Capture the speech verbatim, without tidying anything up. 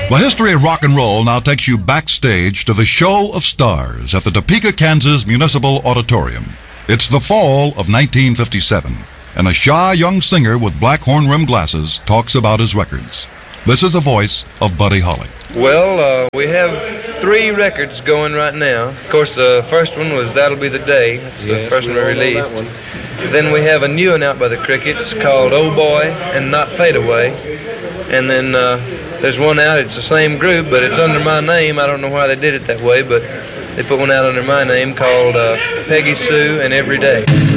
The history of rock and roll now takes you backstage to the Show of Stars at the Topeka, Kansas Municipal Auditorium. It's the fall of nineteen fifty-seven, and a shy young singer with black horn-rimmed glasses talks about his records. This is the voice of Buddy Holly. Well, uh, we have three records going right now. Of course, the first one was That'll Be the Day. That's yes, the first we one we released. One. Then we have a new one out by the Crickets called Oh Boy and Not Fade Away. And then uh, there's one out, it's the same group, but it's under my name. I don't know why they did it that way, but they put one out under my name called uh, Peggy Sue and Every Day.